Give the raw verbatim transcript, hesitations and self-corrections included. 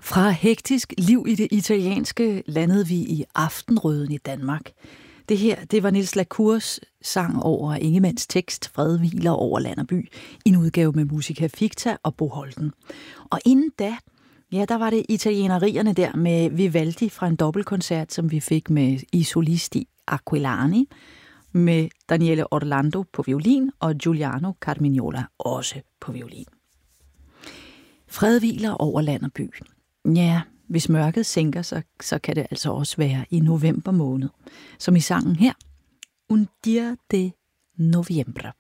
Fra hektisk liv i det italienske landede vi i aftenrøden i Danmark. Det her, det var Niels la Cours sang over Ingemanns tekst Fred hviler over land og by, en udgave med Musica Ficta og Bo Holten. Og inden da, ja, der var det italienerierne der med Vivaldi fra en dobbeltkoncert, som vi fik med I Solisti Aquilani, med Daniele Orlando på violin og Giuliano Carmignola også på violin. Fred hviler over land og by. Ja, hvis mørket sænker sig, så kan det altså også være i november måned, som i sangen her, Un dia de noviembre.